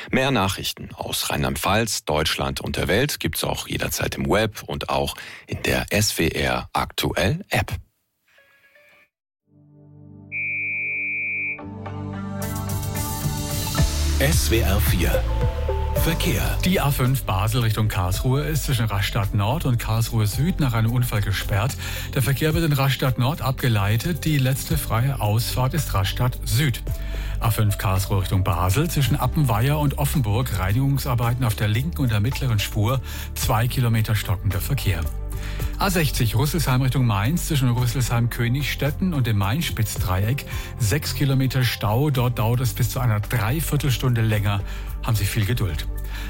Mehr Nachrichten aus Rheinland-Pfalz, Deutschland und der Welt gibt's auch jederzeit im Web und auch in der SWR Aktuell App. SWR 4 Verkehr. Die A5 Basel Richtung Karlsruhe ist zwischen Rastatt Nord und Karlsruhe Süd nach einem Unfall gesperrt. Der Verkehr wird in Rastatt Nord abgeleitet. Die letzte freie Ausfahrt ist Rastatt Süd. A5 Karlsruhe Richtung Basel zwischen Appenweier und Offenburg. Reinigungsarbeiten auf der linken und der mittleren Spur. 2 Kilometer stockender Verkehr. A60 Rüsselsheim Richtung Mainz zwischen Rüsselsheim-Königstetten und dem Main-Spitz-Dreieck. 6 Kilometer Stau, dort dauert es bis zu einer Dreiviertelstunde länger. Haben Sie viel Geduld.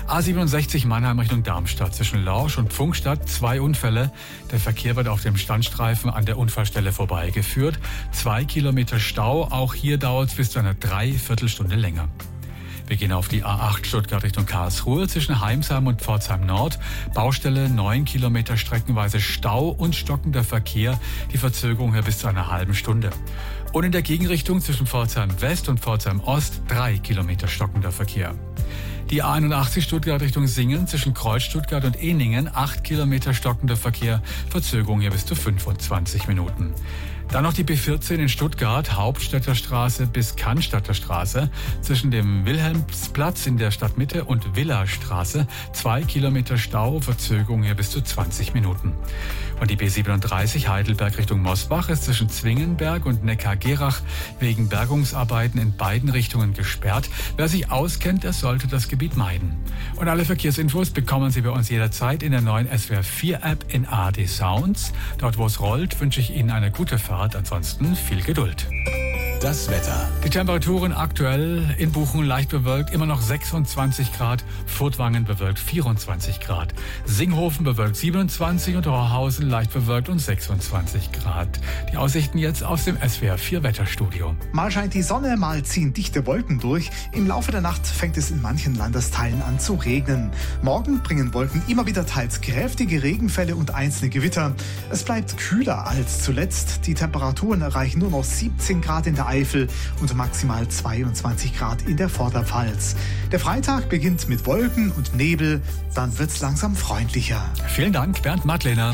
A67 Mannheim Richtung Darmstadt zwischen Lorsch und Pfungstadt 2 Unfälle. Der Verkehr wird auf dem Standstreifen an der Unfallstelle vorbeigeführt. 2 Kilometer Stau, auch hier dauert es bis zu einer Dreiviertelstunde länger. Wir gehen auf die A8 Stuttgart Richtung Karlsruhe zwischen Heimsheim und Pforzheim Nord. Baustelle 9 Kilometer streckenweise Stau und stockender Verkehr. Die Verzögerung hier bis zu einer halben Stunde. Und in der Gegenrichtung zwischen Pforzheim West und Pforzheim Ost 3 Kilometer stockender Verkehr. Die A81 Stuttgart Richtung Singen zwischen Kreuz Stuttgart und Ehningen 8 Kilometer stockender Verkehr. Verzögerung hier bis zu 25 Minuten. Dann noch die B14 in Stuttgart, Hauptstädter Straße bis Cannstatter Straße, zwischen dem Wilhelmsplatz in der Stadtmitte und Villastraße, 2 Kilometer Stau, Verzögerung hier bis zu 20 Minuten. Und die B37 Heidelberg Richtung Mosbach ist zwischen Zwingenberg und Neckargerach wegen Bergungsarbeiten in beiden Richtungen gesperrt. Wer sich auskennt, der sollte das Gebiet meiden. Und alle Verkehrsinfos bekommen Sie bei uns jederzeit in der neuen SWR 4 App in ARD Sounds. Dort, wo es rollt, wünsche ich Ihnen eine gute Fahrt. Ansonsten viel Geduld. Das Wetter. Die Temperaturen aktuell in Buchen leicht bewölkt, immer noch 26 Grad, Furtwangen bewölkt 24 Grad, Singhofen bewölkt 27 und Horhausen leicht bewölkt und 26 Grad. Die Aussichten jetzt aus dem SWR 4 Wetterstudio. Mal scheint die Sonne, mal ziehen dichte Wolken durch. Im Laufe der Nacht fängt es in manchen Landesteilen an zu regnen. Morgen bringen Wolken immer wieder teils kräftige Regenfälle und einzelne Gewitter. Es bleibt kühler als zuletzt. Die Temperaturen erreichen nur noch 17 Grad in der Eifel und maximal 22 Grad in der Vorderpfalz. Der Freitag beginnt mit Wolken und Nebel, dann wird's langsam freundlicher. Vielen Dank, Bernd Madlener.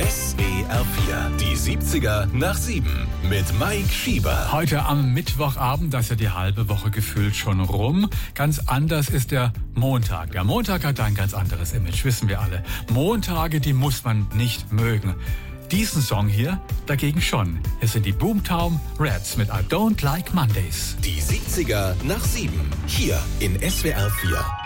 SWR 4, die 70er nach 7 mit Mike Schieber. Heute am Mittwochabend, da ist ja die halbe Woche gefühlt schon rum. Ganz anders ist der Montag. Der Montag hat ein ganz anderes Image, wissen wir alle. Montage, die muss man nicht mögen. Diesen Song hier dagegen schon. Es sind die Boomtown Rats mit I Don't Like Mondays. Die 70er nach 7, hier in SWR 4.